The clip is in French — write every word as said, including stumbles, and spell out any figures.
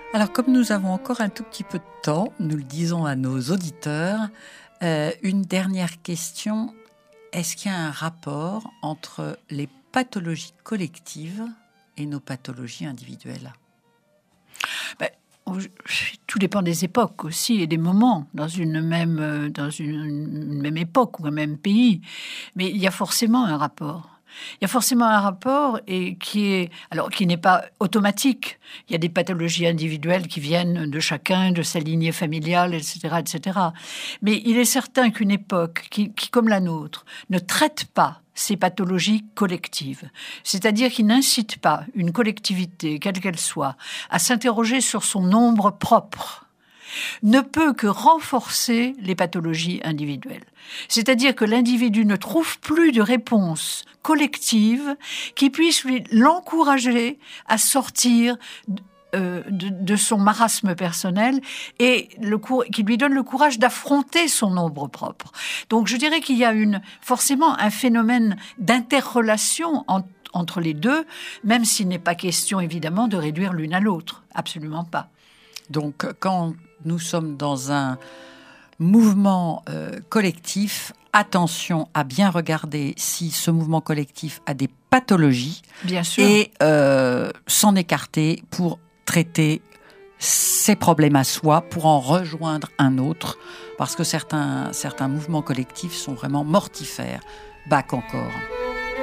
Alors, comme nous avons encore un tout petit peu de temps, nous le disons à nos auditeurs, euh, une dernière question. Est-ce qu'il y a un rapport entre les pathologies collectives et nos pathologies individuelles ? ben, Tout dépend des époques aussi et des moments dans une même, dans une, une même époque ou un même pays. Mais il y a forcément un rapport. Il y a forcément un rapport et qui est, alors qui n'est pas automatique. Il y a des pathologies individuelles qui viennent de chacun, de sa lignée familiale, et cetera, et cetera. Mais il est certain qu'une époque qui, qui, comme la nôtre, ne traite pas ces pathologies collectives, c'est-à-dire qui n'incite pas une collectivité, quelle qu'elle soit, à s'interroger sur son nombre propre, ne peut que renforcer les pathologies individuelles. C'est-à-dire que l'individu ne trouve plus de réponse collective qui puisse lui, l'encourager à sortir euh, de, de son marasme personnel et le, qui lui donne le courage d'affronter son ombre propre. Donc je dirais qu'il y a une, forcément un phénomène d'interrelation entre entre les deux, même s'il n'est pas question évidemment de réduire l'une à l'autre. Absolument pas. Donc quand nous sommes dans un mouvement euh, collectif, attention à bien regarder si ce mouvement collectif a des pathologies. Bien sûr. Et euh, s'en écarter pour traiter ses problèmes à soi, pour en rejoindre un autre, parce que certains, certains mouvements collectifs sont vraiment mortifères. Bach encore.